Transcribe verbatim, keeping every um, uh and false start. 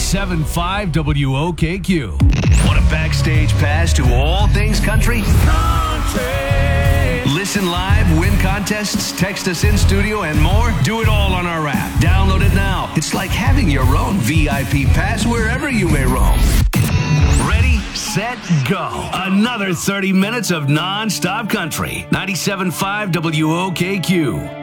ninety-seven point five W O K Q. Want a backstage pass to all things country? Country. Listen live, win contests, text us in studio, and more? Do it all on our app. Download it now. It's like having your own V I P pass wherever you may roam. Ready, set, go. Another thirty minutes of non-stop country. ninety-seven point five W O K Q.